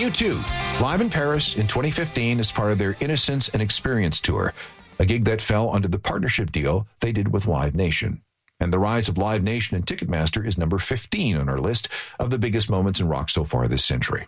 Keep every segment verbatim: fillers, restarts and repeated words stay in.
U two, live in Paris in twenty fifteen as part of their Innocence and Experience tour, a gig that fell under the partnership deal they did with Live Nation. And the rise of Live Nation and Ticketmaster is number fifteen on our list of the biggest moments in rock so far this century.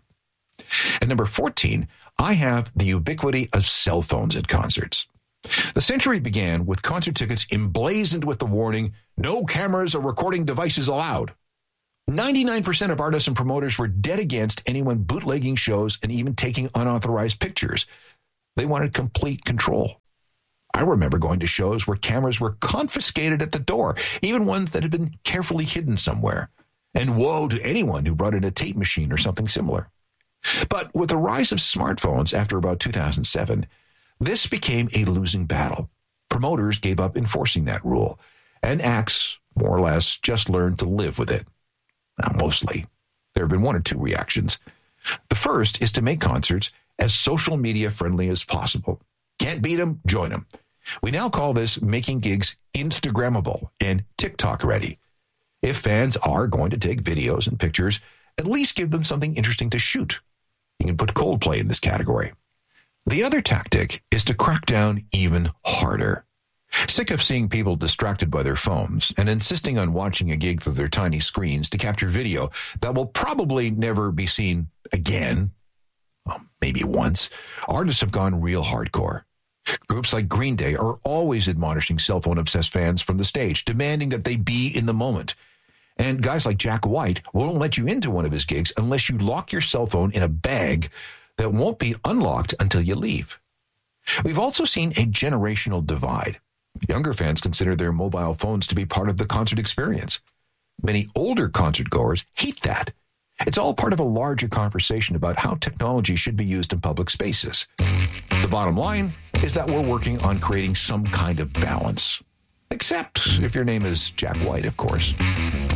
At number fourteen, I have the ubiquity of cell phones at concerts. The century began with concert tickets emblazoned with the warning, "No cameras or recording devices allowed." ninety-nine percent of artists and promoters were dead against anyone bootlegging shows and even taking unauthorized pictures. They wanted complete control. I remember going to shows where cameras were confiscated at the door, even ones that had been carefully hidden somewhere. And woe to anyone who brought in a tape machine or something similar. But with the rise of smartphones after about two thousand seven, this became a losing battle. Promoters gave up enforcing that rule, and acts, more or less, just learned to live with it. Now, mostly. There have been one or two reactions. The first is to make concerts as social media friendly as possible. Can't beat them? Join them. We now call this making gigs Instagrammable and TikTok ready. If fans are going to take videos and pictures, at least give them something interesting to shoot. You can put Coldplay in this category. The other tactic is to crack down even harder. Sick of seeing people distracted by their phones and insisting on watching a gig through their tiny screens to capture video that will probably never be seen again, well, maybe once, artists have gone real hardcore. Groups like Green Day are always admonishing cell phone-obsessed fans from the stage, demanding that they be in the moment. And guys like Jack White won't let you into one of his gigs unless you lock your cell phone in a bag that won't be unlocked until you leave. We've also seen a generational divide. Younger fans consider their mobile phones to be part of the concert experience. Many older concert goers hate that. It's all part of a larger conversation about how technology should be used in public spaces. The bottom line is that we're working on creating some kind of balance. Except if your name is Jack White, of course.